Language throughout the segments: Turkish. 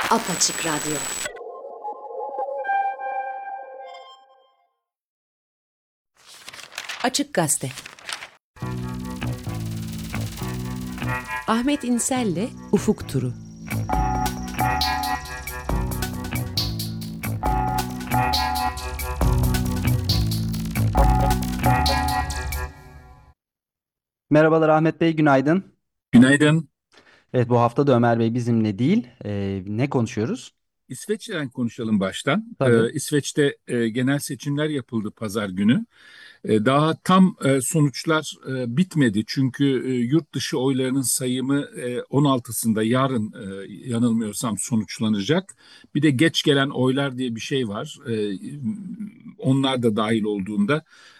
Apaçık Radyo. Açık Gazete. Ahmet İnsel'le Ufuk Turu. Merhabalar Ahmet Bey, günaydın. Günaydın. Evet, bu hafta da Ömer Bey bizimle değil. Ne konuşuyoruz? İsveç'ten konuşalım baştan. Tabii. İsveç'te genel seçimler yapıldı pazar günü. Daha tam sonuçlar bitmedi. Çünkü yurt dışı oylarının sayımı 16'sında yarın yanılmıyorsam sonuçlanacak. Bir de geç gelen oylar diye bir şey var. Onlar da dahil olduğunda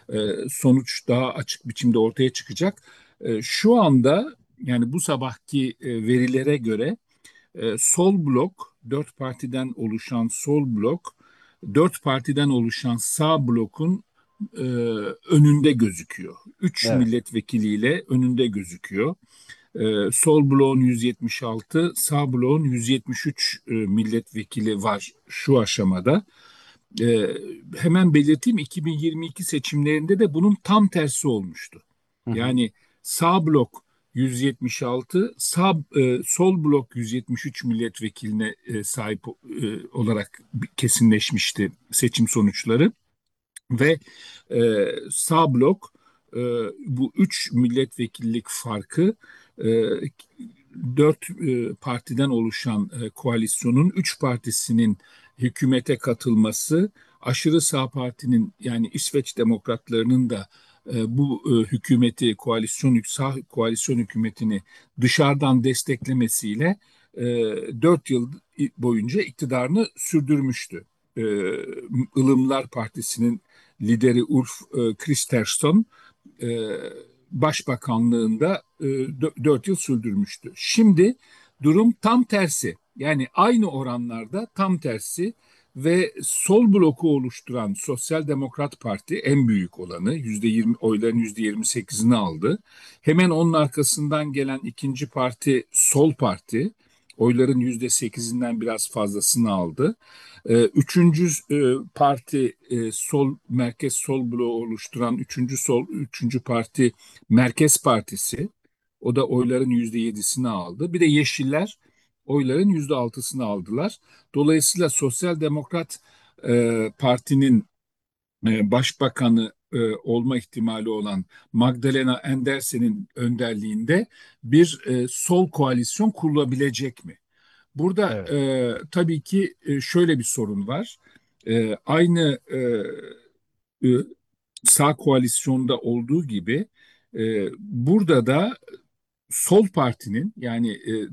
sonuç daha açık biçimde ortaya çıkacak. Şu anda yani bu sabahki verilere göre sol blok, dört partiden oluşan sol blok, dört partiden oluşan sağ blokun e, önünde gözüküyor. Üç Evet. milletvekiliyle önünde gözüküyor. Sol bloğun 176, sağ bloğun 173 milletvekili var şu aşamada. E, Hemen belirteyim 2022 seçimlerinde de bunun tam tersi olmuştu. Hı hı. Yani sağ blok 176, sol blok 173 milletvekiline sahip olarak kesinleşmişti seçim sonuçları ve sağ blok e, bu üç milletvekillik farkı e, dört partiden oluşan koalisyonun üç partisinin hükümete katılması, aşırı sağ partinin yani İsveç Demokratlarının da bu hükümeti sağ koalisyon hükümetini dışarıdan desteklemesiyle 4 yıl boyunca iktidarını sürdürmüştü. E, Ilımlar Partisi'nin lideri Ulf Kristersson e, başbakanlığında 4 yıl sürdürmüştü. Şimdi durum tam tersi. Yani aynı oranlarda tam tersi ve sol bloku oluşturan Sosyal Demokrat Parti en büyük olanı %20 oyların %28'ini aldı. Hemen onun arkasından gelen ikinci parti Sol Parti oyların %8'inden biraz fazlasını aldı. Üçüncü parti merkez sol bloğu oluşturan üçüncü parti Merkez Partisi. O da oyların %7'sini aldı. Bir de Yeşiller oyların %6'sını aldılar. Dolayısıyla Sosyal Demokrat Parti'nin başbakanı olma ihtimali olan Magdalena Andersen'in önderliğinde bir sol koalisyon kurulabilecek mi? Burada Evet. tabii ki şöyle bir sorun var. Aynı e, sağ koalisyonda olduğu gibi burada da sol partinin yani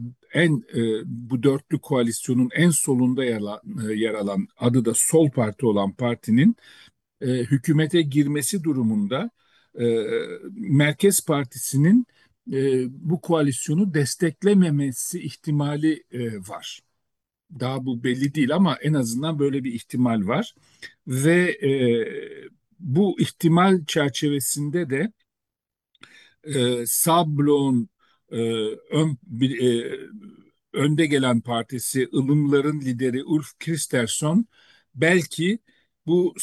bu dörtlü koalisyonun en solunda yer alan adı da Sol Parti olan partinin hükümete girmesi durumunda e, Merkez Partisi'nin bu koalisyonu desteklememesi ihtimali var. Daha bu belli değil ama en azından böyle bir ihtimal var. Ve bu ihtimal çerçevesinde de sağ bloğun e, önde gelen partisi ılımların lideri Ulf Kristersson belki bu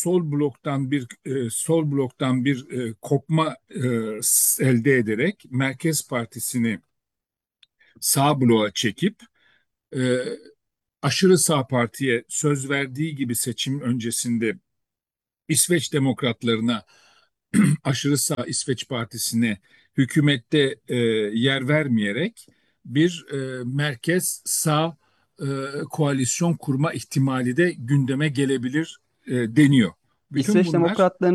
sol bloktan bir kopma elde ederek Merkez Partisi'ni sağ bloğa çekip e, aşırı sağ partiye söz verdiği gibi seçim öncesinde İsveç demokratlarına aşırı sağ İsveç Partisi'ne hükümette yer vermeyerek bir merkez sağ e, koalisyon kurma ihtimali de gündeme gelebilir deniyor. Bütün İsveç bunlar Demokratlarının